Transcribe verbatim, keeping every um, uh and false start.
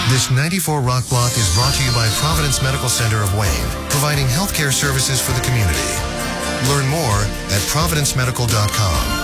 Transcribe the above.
This ninety-four Rock Block is brought to you by Providence Medical Center of Wayne, providing healthcare services for the community. Learn more at providence medical dot com.